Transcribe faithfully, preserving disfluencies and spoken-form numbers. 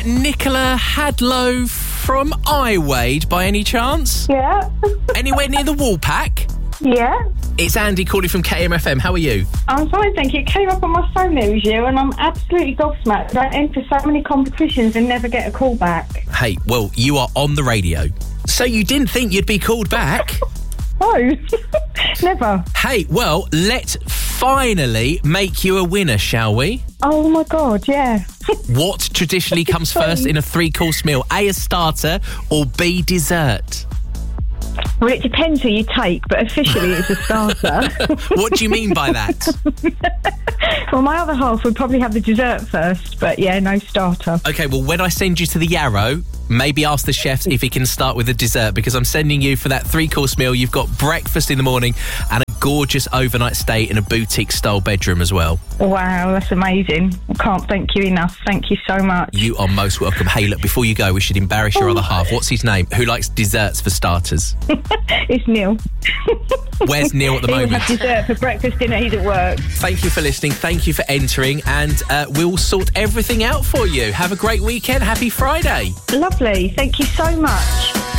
that Nicola Hadlow from iWade by any chance? Yeah. Anywhere near the Woolpack? Yeah. It's Andy calling from K M F M. How are you? I'm fine, thank you. It came up on my phone, there was you, and I'm absolutely gobsmacked. I enter so many competitions and never get a call back. Hey, well, you are on the radio. So you didn't think you'd be called back? No, never. Hey, well, let's finally make you a winner, shall we? Oh, my God, yeah. What traditionally comes first in a three-course meal? A, a starter, or B, dessert? Well, it depends who you take, but officially it's a starter. What do you mean by that? Well, my other half would probably have the dessert first, but yeah, no starter. OK, well, when I send you to the Yarrow, maybe ask the chefs if he can start with the dessert, because I'm sending you for that three-course meal. You've got breakfast in the morning and a gorgeous overnight stay in a boutique-style bedroom as well. Wow, that's amazing. I can't thank you enough. Thank you so much. You are most welcome. Hey, look, before you go, we should embarrass your other half. What's his name? Who likes desserts for starters? It's Neil. Where's Neil at the he moment? He will have dessert for breakfast, dinner, he's at work. Thank you for listening. Thank you for entering. And uh, we'll sort everything out for you. Have a great weekend. Happy Friday. Lovely. Thank you so much.